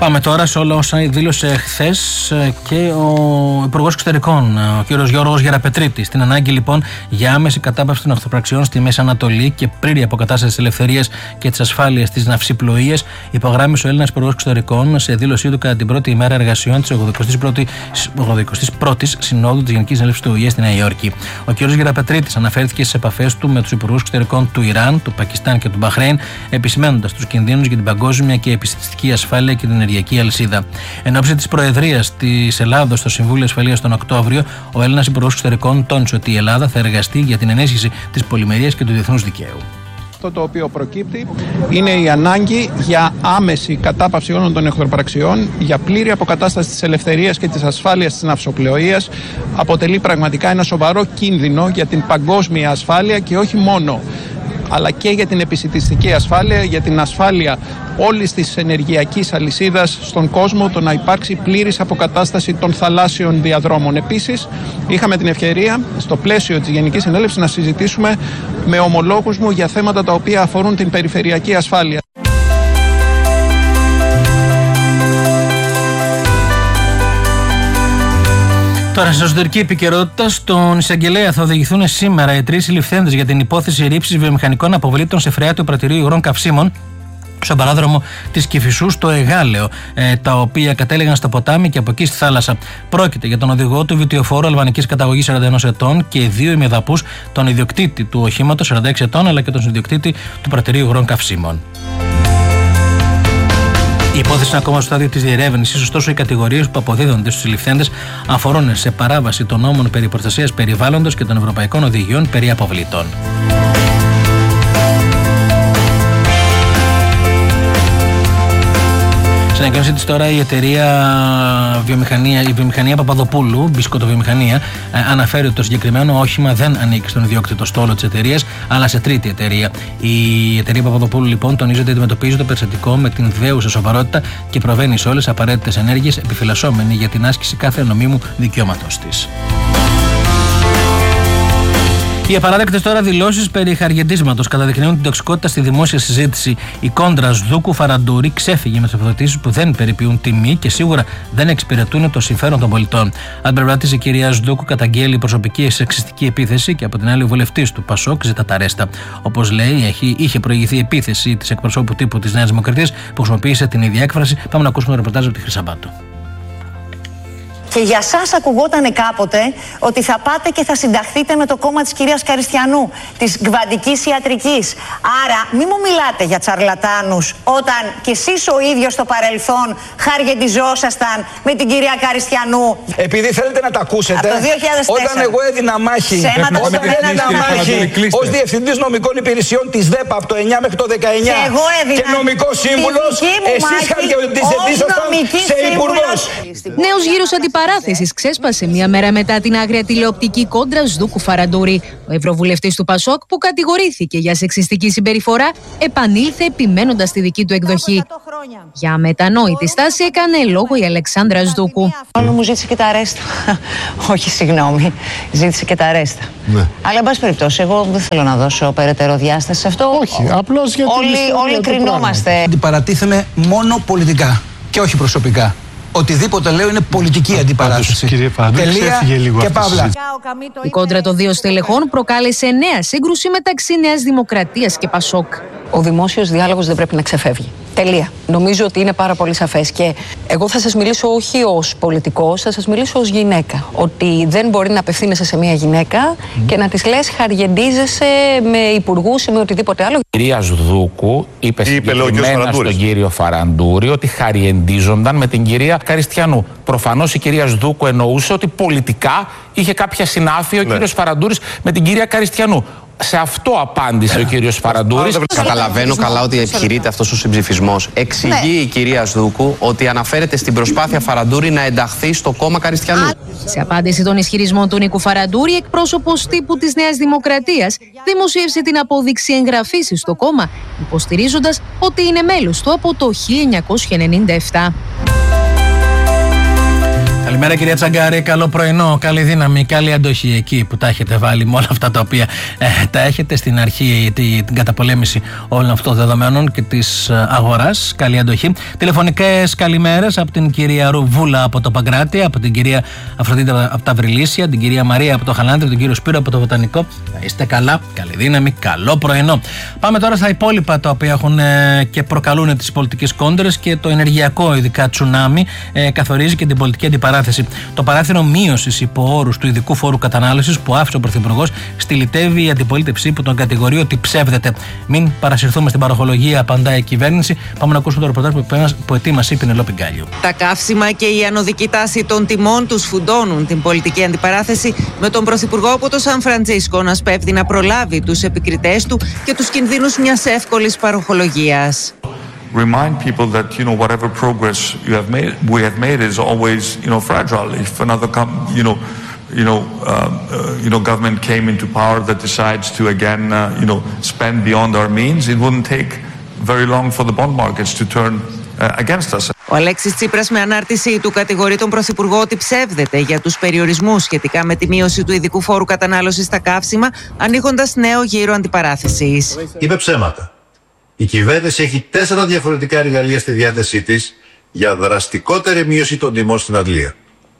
Πάμε τώρα σε όλα όσα δήλωσε χθες και ο Υπουργός Εξωτερικών, ο κ. Γιώργος Γεραπετρίτης. Την ανάγκη λοιπόν για άμεση κατάπαυση των εχθροπραξιών στη Μέση Ανατολή και πλήρη αποκατάσταση της ελευθερίας και της ασφάλειας της ναυσιπλοείας, υπογράμμισε ο Έλληνας Υπουργός Εξωτερικών σε δήλωσή του κατά την πρώτη ημέρα εργασιών της 81ης Συνόδου της Γενικής Συνέλευσης του ΟΗΕ στη Νέα Υόρκη. Ο κ. Γεραπετρίτης αναφέρθηκε στις επαφές του με τους Υπουργούς Εξωτερικών του Ιράν, του Πακιστάν και του Μπαχρέιν, επισημαίνοντας τους κινδύνους για την παγκόσμια και επιστημιστική ασφάλεια και την ενεργειακή αλυσίδα. Εν ώψη της προεδρίας της Ελλάδος στο Συμβούλιο Ασφαλείας τον Οκτώβριο, ο Έλληνας Υπουργός Εξωτερικών τόνισε ότι η Ελλάδα θα εργαστεί για την ενίσχυση της πολυμερίας και του διεθνούς δικαίου. Αυτό το οποίο προκύπτει είναι η ανάγκη για άμεση κατάπαυση όλων των εχθροπραξιών, για πλήρη αποκατάσταση της ελευθερίας και της ασφάλειας της ναυσοπλοείας. Αποτελεί πραγματικά ένα σοβαρό κίνδυνο για την παγκόσμια ασφάλεια και όχι μόνο, αλλά και για την επισιτιστική ασφάλεια, για την ασφάλεια όλης της ενεργειακής αλυσίδας στον κόσμο, το να υπάρξει πλήρης αποκατάσταση των θαλάσσιων διαδρόμων. Επίσης, είχαμε την ευκαιρία στο πλαίσιο της Γενικής Συνέλευσης να συζητήσουμε με ομολόγους μου για θέματα τα οποία αφορούν την περιφερειακή ασφάλεια. Τώρα, στην εσωτερική επικαιρότητα, στον εισαγγελέα θα οδηγηθούν σήμερα οι 3 συλληφθέντες για την υπόθεση ρήψης βιομηχανικών αποβλήτων σε φρεάτιο πρατηρίου υγρών καυσίμων στον παράδρομο της Κηφισού στο Εγάλεο, τα οποία κατέληγαν στο ποτάμι και από εκεί στη θάλασσα. Πρόκειται για τον οδηγό του βιτιοφόρου αλβανικής καταγωγής 41 ετών και 2 ημεδαπούς, τον ιδιοκτήτη του οχήματος 46 ετών, αλλά και τον ιδιοκτήτη του πρατηρίου υγρών καυσίμων. Η υπόθεση είναι ακόμα στο στάδιο της διερεύνησης, ωστόσο οι κατηγορίες που αποδίδονται στους συλληφθέντες αφορούν σε παράβαση των νόμων περί προστασίας περιβάλλοντος και των ευρωπαϊκών οδηγιών περί αποβλήτων. Στην εκκίνηση της τώρα η βιομηχανία Παπαδοπούλου, μπισκοτοβιομηχανία, αναφέρει ότι το συγκεκριμένο όχημα δεν ανήκει στον ιδιόκτητο στόλο της εταιρείας, αλλά σε τρίτη εταιρεία. Η εταιρεία Παπαδοπούλου λοιπόν τονίζει ότι αντιμετωπίζει το περιστατικό με την δέουσα σοβαρότητα και προβαίνει σε όλες τις απαραίτητες ενέργειες, επιφυλασσόμενη για την άσκηση κάθε νομίμου δικαιώματος της. Οι απαράδεκτες τώρα δηλώσεις περί χαργεντίσματος καταδεικνύουν την τοξικότητα στη δημόσια συζήτηση. Η κόντρα Σδούκου Φαραντούρη ξέφυγε με τις επιδοτήσεις που δεν περιποιούν τιμή και σίγουρα δεν εξυπηρετούν το συμφέρον των πολιτών. Αν την πλευρά της, η κυρία Σδούκου καταγγέλει προσωπική σεξιστική επίθεση και από την άλλη ο βουλευτής του Πασόκ ζητά τα ρέστα. Όπως λέει, είχε προηγηθεί επίθεση της εκπροσώπου τύπου της Νέας Δημοκρατίας που χρησιμοποίησε την ίδια έκφραση. Πάμε να ακούσουμε το ρεπορτάζ από τη Χρυσαμπάτου. Και για σας ακουγότανε κάποτε ότι θα πάτε και θα συνταχθείτε με το κόμμα της κυρίας Καριστιανού, της κβαντικής ιατρικής. Άρα μη μου μιλάτε για τσαρλατάνους όταν κι εσείς ο ίδιος στο παρελθόν χαργεντιζόσασταν με την κυρία Καριστιανού. Επειδή θέλετε να τα ακούσετε, το 2004, όταν εγώ έδινα μάχη ως Διευθυντής Νομικών Υπηρεσιών της ΔΕΠΑ από το 9 μέχρι το 19 και νομικός σύμβουλος, εσείς χαργεντιζόσασταν σε υπουργός. Νέος γύρος αντιπαράθεσης ξέσπασε μία μέρα μετά την άγρια τηλεοπτική κόντρα Σδούκου Φαραντούρη. Ο ευρωβουλευτής του Πασόκ, που κατηγορήθηκε για σεξιστική συμπεριφορά, επανήλθε επιμένοντας τη δική του εκδοχή. Για μετανόητη στάση έκανε λόγο η Αλεξάνδρα Σδούκου. Μόνο μου ζήτησε και τα ρέστα. Όχι, συγγνώμη. Ζήτησε και τα ρέστα. Ναι. Αλλά, εν πάση περιπτώσει, εγώ δεν θέλω να δώσω περαιτέρω διάσταση σε αυτό. Όχι, απλώς γιατί όλοι κρινόμαστε. Αντιπαρατίθεμαι μόνο πολιτικά και όχι προσωπικά. Οτιδήποτε λέω είναι πολιτική αντιπαράθεση. Τελεία και παύλα. Η κόντρα των δύο στελεχών προκάλεσε νέα σύγκρουση μεταξύ Νέας Δημοκρατίας και Πασόκ. Ο δημόσιος διάλογος δεν πρέπει να ξεφεύγει. Τελεία. Νομίζω ότι είναι πάρα πολύ σαφές και εγώ θα σας μιλήσω όχι ως πολιτικός, θα σας μιλήσω ως γυναίκα. Ότι δεν μπορεί να απευθύνεσαι σε μια γυναίκα και να της λες χαργεντίζεσαι με υπουργούς ή με οτιδήποτε άλλο. Η κυρία Σδούκου είπε συγκεκριμένα στον κύριο Φαραντούρη ότι χαριεντίζονταν με την κυρία Καριστιανού. Προφανώς η κυρία Σδούκου εννοούσε ότι πολιτικά είχε κάποια συνάφεια ο κύριος Φαραντούρης με την κυρία Καριστιανού. Σε αυτό απάντησε ο κύριος Φαραντούρης. Καταλαβαίνω καλά ότι επιχειρείται αυτός ο συμψηφισμός. Εξηγεί η κυρία Σδούκου ότι αναφέρεται στην προσπάθεια Φαραντούρη να ενταχθεί στο κόμμα Καριστιανού. Σε απάντηση των ισχυρισμών του Νίκου Φαραντούρη, εκπρόσωπος τύπου της Νέας Δημοκρατίας δημοσίευσε την απόδειξη εγγραφής στο κόμμα, υποστηρίζοντας ότι είναι μέλος του από το 1997. Καλημέρα κυρία Τσαγκάρη, καλό πρωινό, καλή δύναμη, καλή αντοχή εκεί που τα έχετε βάλει με όλα αυτά τα οποία τα έχετε στην αρχή, την καταπολέμηση όλων αυτών των δεδομένων και της αγοράς. Καλή αντοχή. Τηλεφωνικές καλημέρες από την κυρία Ρουβούλα από το Παγκράτη, από την κυρία Αφροδίτα από τα Βρυλίσια, την κυρία Μαρία από το Χαλάνδρη, τον κύριο Σπύρο από το Βοτανικό. Να είστε καλά, καλή δύναμη, καλό πρωινό. Πάμε τώρα στα υπόλοιπα τα οποία έχουν και προκαλούν τις πολιτικές κόντρες και το ενεργειακό, ειδικά τσουνάμι, καθορίζει και την πολιτική αντιπαράθεση. Το παράθυρο μείωσης υπό όρους του ειδικού φόρου κατανάλωσης που άφησε ο Πρωθυπουργός στυλιτεύει η αντιπολίτευση που τον κατηγορεί ότι ψεύδεται. Μην παρασυρθούμε στην παροχολογία, απαντάει η κυβέρνηση. Πάμε να ακούσουμε το ρεπορτάζ που ετοίμασε η Πινελόπη Γκάλιου. Τα καύσιμα και η ανωδική τάση των τιμών τους φουντώνουν την πολιτική αντιπαράθεση, με τον Πρωθυπουργό από το Σαν Φραντσίσκο να σπέβδει να προλάβει τους επικριτές του και τους κινδύνους μιας εύκολης παροχολογίας. Remind people that, you know, whatever progress we have made is always, you know, fragile. If another government came into power that decides to again, spend beyond our means, it wouldn't take very long for the bond markets to turn against us. Ο Αλέξης Τσίπρας με ανάρτησή του κατηγορεί τον Πρωθυπουργό ότι ψεύδεται για τους περιορισμούς σχετικά με τη μείωση του ειδικού φόρου κατανάλωσης στα καύσιμα, ανοίγοντας νέο γύρο αντιπαράθεσης. Είπε ψέματα. Η κυβέρνηση έχει 4 διαφορετικά εργαλεία στη διάθεσή της για δραστικότερη μείωση των τιμών στην αντλία.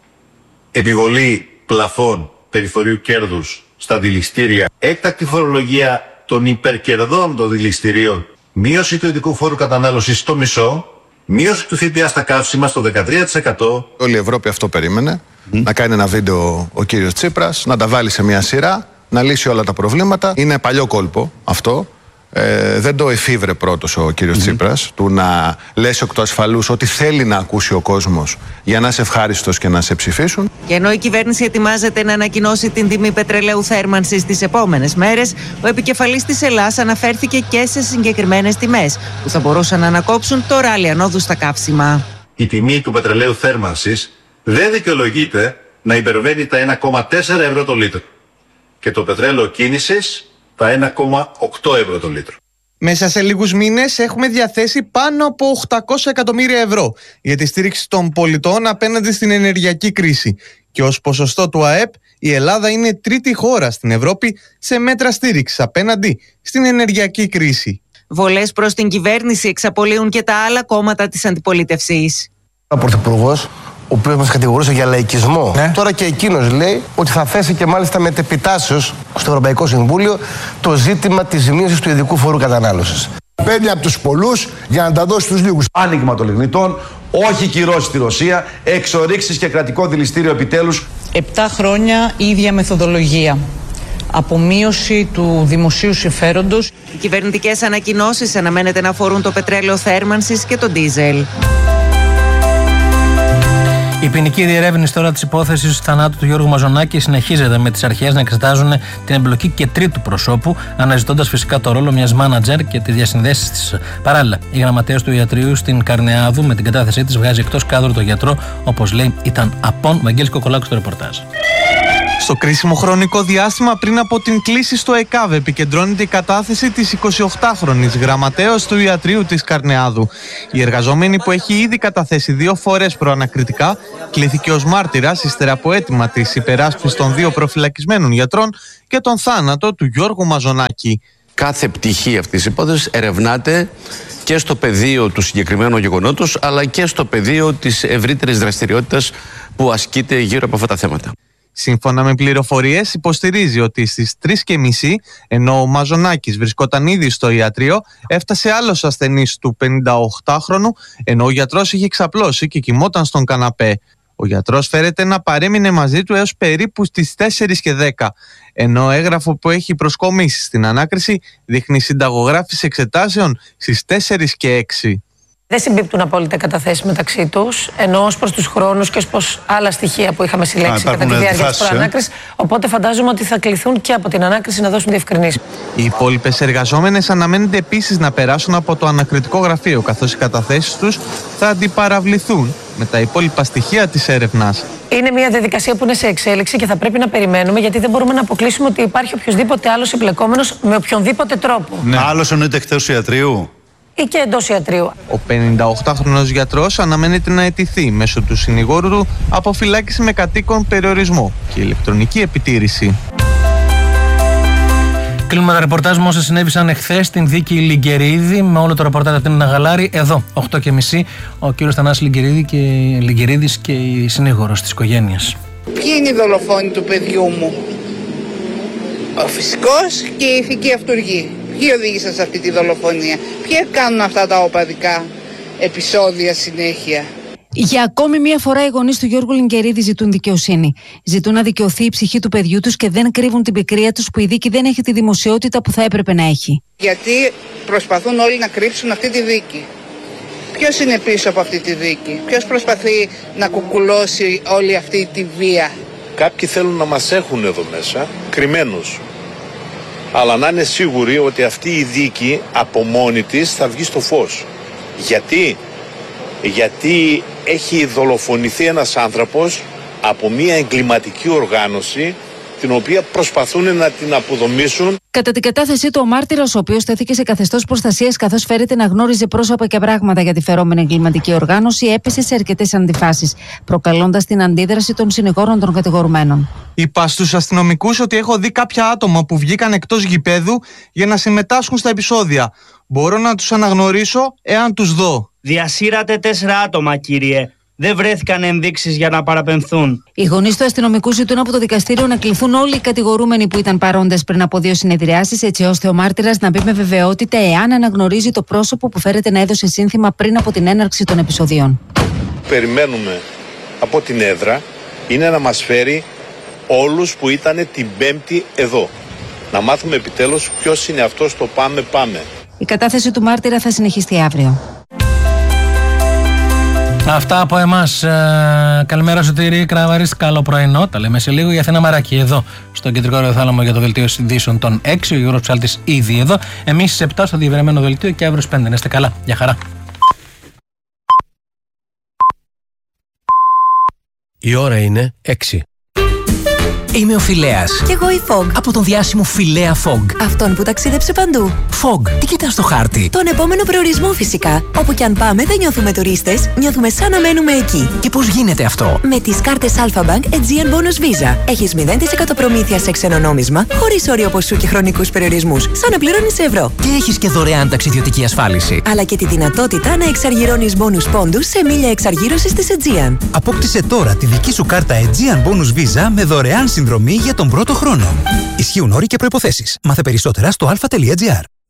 Επιβολή πλαφών περιθωρίου κέρδους στα δηληστήρια, έκτακτη φορολογία των υπερκερδών των δηληστηρίων, μείωση του ειδικού φόρου κατανάλωσης στο μισό, μείωση του ΦΠΑ στα καύσιμα στο 13%. Όλη η Ευρώπη αυτό περίμενε, να κάνει ένα βίντεο ο κύριος Τσίπρας, να τα βάλει σε μια σειρά, να λύσει όλα τα προβλήματα. Είναι παλιό κόλπο αυτό. Δεν το εφήβρε πρώτος ο κύριος Τσίπρας, του να λες εκ του ασφαλούς ότι θέλει να ακούσει ο κόσμος για να είσαι ευχάριστος και να σε ψηφίσουν. Και ενώ η κυβέρνηση ετοιμάζεται να ανακοινώσει την τιμή πετρελαίου θέρμανσης τις επόμενες μέρες, ο επικεφαλής της Ελλάς αναφέρθηκε και σε συγκεκριμένες τιμές που θα μπορούσαν να ανακόψουν το ράλι ανόδου στα καύσιμα. Η τιμή του πετρελαίου θέρμανσης δεν δικαιολογείται να υπερβαίνει τα 1,4 ευρώ το λίτρο και το πετρέλαιο κίνησης τα 1,8 ευρώ το λίτρο. Μέσα σε λίγους μήνες έχουμε διαθέσει πάνω από 800 εκατομμύρια ευρώ για τη στήριξη των πολιτών απέναντι στην ενεργειακή κρίση. Και ως ποσοστό του ΑΕΠ, η Ελλάδα είναι τρίτη χώρα στην Ευρώπη σε μέτρα στήριξης απέναντι στην ενεργειακή κρίση. Βολές προς την κυβέρνηση εξαπολύουν και τα άλλα κόμματα της αντιπολίτευσης. Ο Πρωθυπουργός, ο οποίος μας κατηγορούσε για λαϊκισμό, τώρα και εκείνος λέει ότι θα θέσει και μάλιστα μετεπιτάσεως στο Ευρωπαϊκό Συμβούλιο το ζήτημα της μείωσης του ειδικού φόρου κατανάλωσης. Παίρνει από τους πολλούς για να τα δώσει στους λίγους. Άνοιγμα των λιγνητών, όχι κυρώσεις στη Ρωσία, εξορίξεις και κρατικό δηληστήριο επιτέλους. 7 χρόνια η ίδια μεθοδολογία. Απομείωση του δημοσίου συμφέροντος. Οι κυβερνητικές ανακοινώσεις αναμένεται να αφορούν το πετρέλαιο θέρμανσης και το ντίζελ. Η ποινική διερεύνηση τώρα της υπόθεσης του θανάτου του Γιώργου Μαζονάκη συνεχίζεται, με τις αρχές να εξετάζουν την εμπλοκή και τρίτου προσώπου, αναζητώντας φυσικά το ρόλο μιας μάνατζερ και τις διασυνδέσεις της. Παράλληλα, η γραμματέας του ιατρείου στην Καρνεάδου με την κατάθεσή της βγάζει εκτός κάδρου τον γιατρό, όπως λέει ήταν απόν. Βαγγέλης Κοκολάκος στο ρεπορτάζ. Στο κρίσιμο χρονικό διάστημα πριν από την κλήση στο ΕΚΑΒ επικεντρώνεται η κατάθεση της 28χρονης γραμματέως του ιατρείου της Καρνεάδου. Η εργαζόμενη, που έχει ήδη καταθέσει 2 φορές προανακριτικά, κλήθηκε ως μάρτυρας ύστερα από αίτημα της υπεράσπισης των 2 προφυλακισμένων γιατρών και τον θάνατο του Γιώργου Μαζονάκη. Κάθε πτυχή αυτής της υπόθεσης ερευνάται και στο πεδίο του συγκεκριμένου γεγονότος, αλλά και στο πεδίο της ευρύτερης δραστηριότητας που ασκείται γύρω από αυτά τα θέματα. Σύμφωνα με πληροφορίες, υποστηρίζει ότι στις 3:30, ενώ ο Μαζονάκης βρισκόταν ήδη στο ιατρείο, έφτασε άλλος ασθενής του 58χρονου, ενώ ο γιατρός είχε ξαπλώσει και κοιμόταν στον καναπέ. Ο γιατρός φέρεται να παρέμεινε μαζί του έως περίπου στις 4:10, ενώ έγγραφο που έχει προσκομίσει στην ανάκριση δείχνει συνταγογράφηση εξετάσεων στις 4:06. Δεν συμπίπτουν απόλυτα καταθέσεις μεταξύ τους, ενώ ως προς τους χρόνους και ως προς άλλα στοιχεία που είχαμε συλλέξει κατά τη διάρκεια της προανάκρισης. Οπότε φαντάζομαι ότι θα κληθούν και από την ανάκριση να δώσουν διευκρινήσεις. Οι υπόλοιπες εργαζόμενες αναμένεται επίσης να περάσουν από το ανακριτικό γραφείο, καθώς οι καταθέσεις τους θα αντιπαραβληθούν με τα υπόλοιπα στοιχεία της έρευνας. Είναι μια διαδικασία που είναι σε εξέλιξη και θα πρέπει να περιμένουμε, γιατί δεν μπορούμε να αποκλείσουμε ότι υπάρχει οποιοδήποτε άλλος εμπλεκόμενος με οποιονδήποτε τρόπο. Ναι. Άλλος εννοείται εκτός του ιατρείου. ή και εντός ιατρείου. Ο 58χρονος γιατρός αναμένεται να αιτηθεί μέσω του συνηγόρου του αποφυλάκηση με κατοίκον περιορισμό και ηλεκτρονική επιτήρηση. Κλείνουμε τα ρεπορτάζ με όσα συνέβησαν εχθές στην δίκη Λιγκερίδη. Με όλο το ρεπορτάζ από την Ναγαλάρη. Εδώ, 8:30, ο κύριος Θανάσης Λιγκερίδης και η συνήγορος της οικογένειας. Ποιοι είναι οι δολοφόνοι του παιδιού μου? Ο φυσικός και η ηθική αυτούργη. Ποιοι οδήγησαν σε αυτή τη δολοφονία? Ποιοι κάνουν αυτά τα οπαδικά επεισόδια συνέχεια? Για ακόμη μία φορά οι γονείς του Γιώργου Λιγκερίδη ζητούν δικαιοσύνη. Ζητούν να δικαιωθεί η ψυχή του παιδιού τους και δεν κρύβουν την πικρία τους που η δίκη δεν έχει τη δημοσιότητα που θα έπρεπε να έχει. Γιατί προσπαθούν όλοι να κρύψουν αυτή τη δίκη. Ποιος είναι πίσω από αυτή τη δίκη? Ποιος προσπαθεί να κουκουλώσει όλη αυτή τη βία? Κάποιοι θέλουν να μας έχουν εδώ μέσα κρυμμένους. Αλλά να είναι σίγουροι ότι αυτή η δίκη από μόνη της θα βγει στο φως. Γιατί έχει δολοφονηθεί ένας άνθρωπος από μια εγκληματική οργάνωση την οποία προσπαθούν να την αποδομήσουν. Κατά την κατάθεσή του, ο μάρτυρας, ο οποίος τέθηκε σε καθεστώς προστασίας καθώς φέρεται να γνώριζε πρόσωπα και πράγματα για τη φερόμενη εγκληματική οργάνωση, έπεσε σε αρκετές αντιφάσεις, προκαλώντας την αντίδραση των συνηγόρων των κατηγορουμένων. Είπα στους αστυνομικούς ότι έχω δει κάποια άτομα που βγήκαν εκτός γηπέδου για να συμμετάσχουν στα επεισόδια. Μπορώ να τους αναγνωρίσω εάν τους δω. Διασύρατε 4 άτομα, κύριε. Δεν βρέθηκαν ενδείξεις για να παραπεμφθούν. Οι γονείς του αστυνομικού ζητούν από το δικαστήριο να κληθούν όλοι οι κατηγορούμενοι που ήταν παρόντες πριν από 2 συνεδριάσεις, έτσι ώστε ο μάρτυρας να μπει με βεβαιότητα εάν αναγνωρίζει το πρόσωπο που φέρεται να έδωσε σύνθημα πριν από την έναρξη των επεισοδίων. Περιμένουμε από την έδρα είναι να μας φέρει όλους που ήταν την Πέμπτη εδώ. Να μάθουμε επιτέλους ποιος είναι αυτός το πάμε. Η κατάθεση του μάρτυρα θα συνεχιστεί αύριο. Αυτά από εμάς. Καλημέρα, Σωτήρη Κραβαρής. Καλό πρωινό. Τα λέμε σε λίγο. Η Αθήνα Μαράκη εδώ, στο κεντρικό ραδιοθάλαμο για το δελτίο ειδήσεων των 6. Ο Γιώργος Ψάλτης ήδη εδώ. Εμείς στις 7 στο διευρεμένο δελτίο και αύριο στις 5. Να είστε καλά. Γεια χαρά. Η ώρα είναι 6. Είμαι ο Φιλέας. Κι εγώ η Fog. Από τον διάσημο Φιλέα Fog. Αυτόν που ταξίδεψε παντού. Fog, τι κοιτάς στο χάρτη? Τον επόμενο προορισμό φυσικά. Όπου κι αν πάμε δεν νιώθουμε τουρίστες, νιώθουμε σαν να μένουμε εκεί. Και πώς γίνεται αυτό? Με τις κάρτες Alpha Bank Aegean Bonus Visa. Έχεις 0% προμήθεια σε ξένο νόμισμα, χωρίς όριο ποσού και χρονικούς περιορισμούς, σαν να πληρώνεις ευρώ. Και έχεις και δωρεάν ταξιδιωτική ασφάλιση. Αλλά και τη δυνατότητα να εξαργυρώνεις bonus πόντους σε μίλια εξαργύρωσης της Aegean. Απόκτησε τώρα τη δική σου κάρτα Aegean Bonus Visa με δωρεάν συνδρομή για τον πρώτο χρόνο. Ισχύουν όροι και προϋποθέσεις. Μάθε περισσότερα στο alpha.gr.